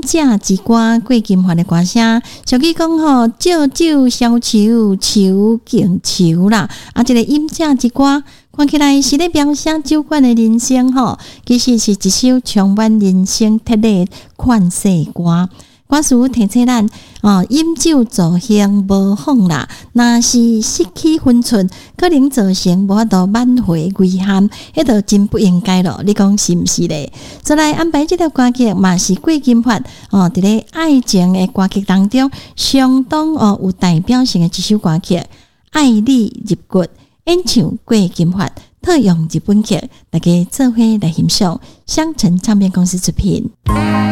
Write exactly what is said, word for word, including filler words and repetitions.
正之歌过金发的歌声，俗语讲吼，借酒消愁，愁更愁啦。啊，这个饮正之歌看起来是咧描写酒馆的人生吼，其实是一首充满人生铁的劝世歌。歌词提醒咱哦，饮酒助兴无妨啦，若是失去分寸，可能造成无法度挽回遗憾，迄就真不应该咯。你讲是毋是咧？再来安排这条歌曲，嘛是郭金发哦，伫咧爱情的歌曲当中，相当哦有代表性的一首歌曲《爱你入骨》，演唱郭金发，特用日本曲，大家做伙来欣赏，香城唱片公司出品。